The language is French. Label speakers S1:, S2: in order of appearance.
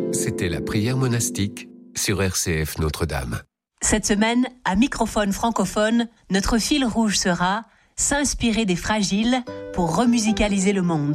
S1: C'était la prière monastique sur RCF Notre-Dame.
S2: Cette semaine, à Microphone francophone, notre fil rouge sera « S'inspirer des fragiles pour remusicaliser le monde ».